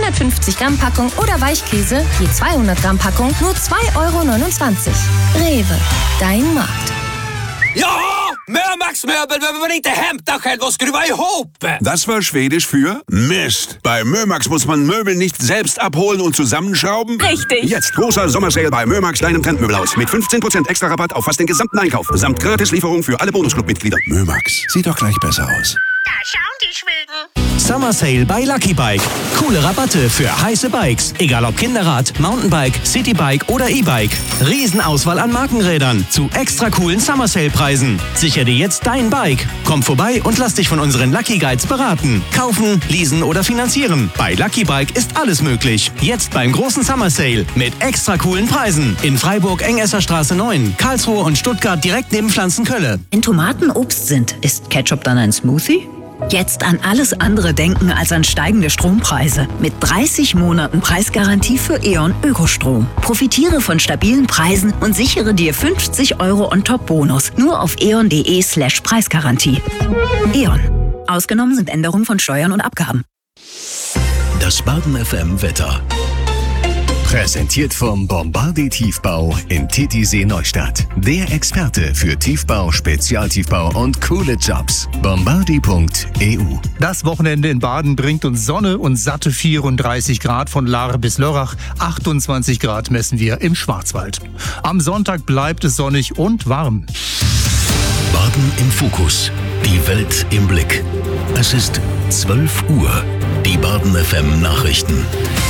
150 Gramm Packung oder Weichkäse, je 200 Gramm Packung, nur 2,29 €. Rewe, dein Markt. Ja! Mömax-möbel behöver man inte hämta själv och skruva ihop. Das war Schwedisch für Mist. Bei Mömax muss man Möbel nicht selbst abholen und zusammenschrauben. Richtig. Jetzt großer Sommersale bei Mömax, deinem Trendmöbelhaus. Mit 15% extra Rabatt auf fast den gesamten Einkauf. Samt Gratislieferung für alle Bonusclub-Mitglieder. Mömax, sieht doch gleich besser aus. Da schauen die Schweden. Summer Sale bei Lucky Bike. Coole Rabatte für heiße Bikes. Egal ob Kinderrad, Mountainbike, Citybike oder E-Bike. Riesenauswahl an Markenrädern zu extra coolen Summer Sale Preisen. Sichere dir jetzt dein Bike. Komm vorbei und lass dich von unseren Lucky Guides beraten. Kaufen, leasen oder finanzieren. Bei Lucky Bike ist alles möglich. Jetzt beim großen Summer Sale mit extra coolen Preisen. In Freiburg Engesser Straße 9, Karlsruhe und Stuttgart direkt neben Pflanzenkölle. Wenn Tomaten Obst sind, ist Ketchup dann ein Smoothie? Jetzt an alles andere denken als an steigende Strompreise. Mit 30 Monaten Preisgarantie für E.ON Ökostrom. Profitiere von stabilen Preisen und sichere dir 50 € On-Top-Bonus. Nur auf eon.de/Preisgarantie. E.ON. Ausgenommen sind Änderungen von Steuern und Abgaben. Das Baden FM Wetter. Präsentiert vom Bombardier Tiefbau in Titisee Neustadt. Der Experte für Tiefbau, Spezialtiefbau und coole Jobs. Bombardier.eu. Das Wochenende in Baden bringt uns Sonne und satte 34 Grad von Lahr bis Lörrach. 28 Grad messen wir im Schwarzwald. Am Sonntag bleibt es sonnig und warm. Baden im Fokus. Die Welt im Blick. Es ist 12 Uhr. Die Baden FM Nachrichten.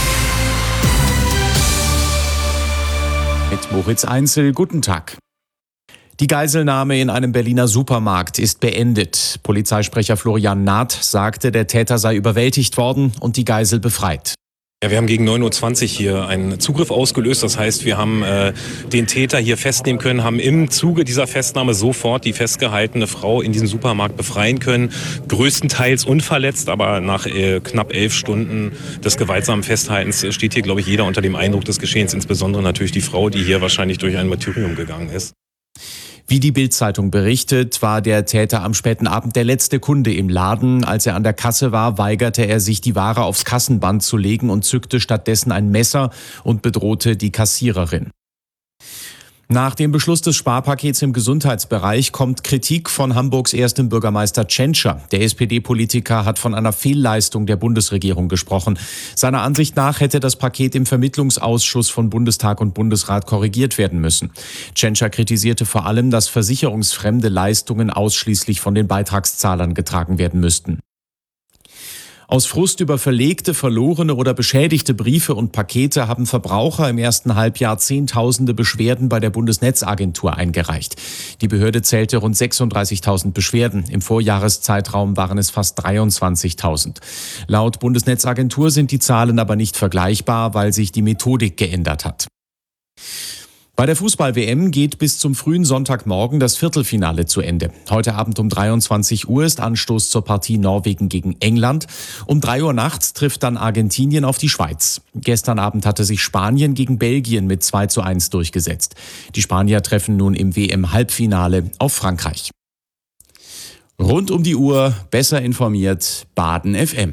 Mit Moritz Einzel, guten Tag. Die Geiselnahme in einem Berliner Supermarkt ist beendet. Polizeisprecher Florian Naht sagte, der Täter sei überwältigt worden und die Geisel befreit. Ja, wir haben gegen 9:20 Uhr hier einen Zugriff ausgelöst. Das heißt, wir haben den Täter hier festnehmen können, haben im Zuge dieser Festnahme sofort die festgehaltene Frau in diesem Supermarkt befreien können. Größtenteils unverletzt, aber nach knapp 11 Stunden des gewaltsamen Festhaltens steht hier, glaube ich, jeder unter dem Eindruck des Geschehens. Insbesondere natürlich die Frau, die hier wahrscheinlich durch ein Martyrium gegangen ist. Wie die Bild-Zeitung berichtet, war der Täter am späten Abend der letzte Kunde im Laden. Als er an der Kasse war, weigerte er sich, die Ware aufs Kassenband zu legen und zückte stattdessen ein Messer und bedrohte die Kassiererin. Nach dem Beschluss des Sparpakets im Gesundheitsbereich kommt Kritik von Hamburgs erstem Bürgermeister Tschentscher. Der SPD-Politiker hat von einer Fehlleistung der Bundesregierung gesprochen. Seiner Ansicht nach hätte das Paket im Vermittlungsausschuss von Bundestag und Bundesrat korrigiert werden müssen. Tschentscher kritisierte vor allem, dass versicherungsfremde Leistungen ausschließlich von den Beitragszahlern getragen werden müssten. Aus Frust über verlegte, verlorene oder beschädigte Briefe und Pakete haben Verbraucher im ersten Halbjahr Zehntausende Beschwerden bei der Bundesnetzagentur eingereicht. Die Behörde zählte rund 36.000 Beschwerden. Im Vorjahreszeitraum waren es fast 23.000. Laut Bundesnetzagentur sind die Zahlen aber nicht vergleichbar, weil sich die Methodik geändert hat. Bei der Fußball-WM geht bis zum frühen Sonntagmorgen das Viertelfinale zu Ende. Heute Abend um 23 Uhr ist Anstoß zur Partie Norwegen gegen England. Um 3 Uhr nachts trifft dann Argentinien auf die Schweiz. Gestern Abend hatte sich Spanien gegen Belgien mit 2:1 durchgesetzt. Die Spanier treffen nun im WM-Halbfinale auf Frankreich. Rund um die Uhr, besser informiert, Baden FM.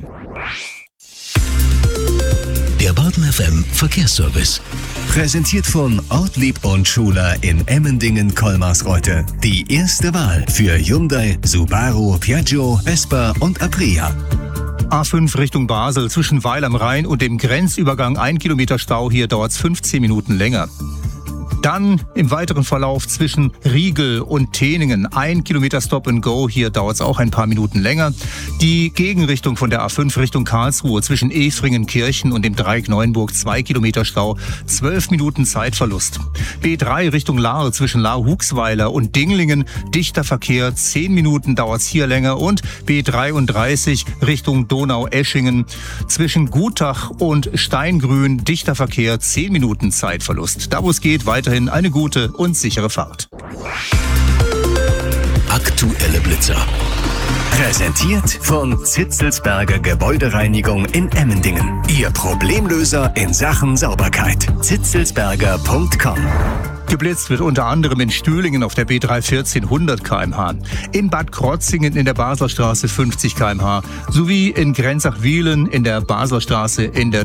Der Baden FM Verkehrsservice. Präsentiert von Ortlieb und Schuler in Emmendingen-Kolmarsreuth. Die erste Wahl für Hyundai, Subaru, Piaggio, Vespa und Aprilia. A5 Richtung Basel zwischen Weil am Rhein und dem Grenzübergang 1 Kilometer Stau. Hier dauert es 15 Minuten länger. Dann im weiteren Verlauf zwischen Riegel und Teningen 1 Kilometer Stop and Go. Hier dauert es auch ein paar Minuten länger. Die Gegenrichtung von der A5 Richtung Karlsruhe zwischen Efringen-Kirchen und dem Dreieck Neuenburg 2 Kilometer Stau, 12 Minuten Zeitverlust. B3 Richtung Lahr zwischen Lahr-Huxweiler und Dinglingen, dichter Verkehr, 10 Minuten dauert es hier länger. Und B33 Richtung Donau-Eschingen zwischen Gutach und Steingrün, dichter Verkehr, 10 Minuten Zeitverlust. Da wo es geht, weiterhin eine gute und sichere Fahrt. Aktuelle Blitzer. Präsentiert von Zitzelsberger Gebäudereinigung in Emmendingen. Ihr Problemlöser in Sachen Sauberkeit. zitzelsberger.com. Geblitzt wird unter anderem in Stühlingen auf der B314 100 km/h, in Bad Krotzingen in der Basler Straße 50 km/h sowie in Grenzach-Wiehlen in der Basler Straße in der